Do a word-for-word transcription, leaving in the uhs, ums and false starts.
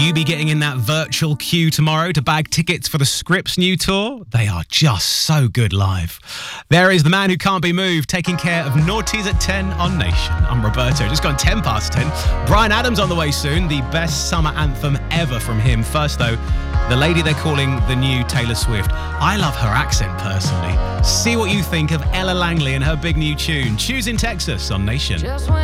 you be getting in that virtual queue tomorrow to bag tickets for the Scripps new tour? They are just so good live. There is the man who can't be moved, taking care of Naughties at ten on Nation. I'm Roberto, just gone ten past ten. Bryan Adams on the way soon, the best summer anthem ever from him. First though, the lady they're calling the new Taylor Swift. I love her accent personally. See what you think of Ella Langley and her big new tune, Choosing Texas on Nation.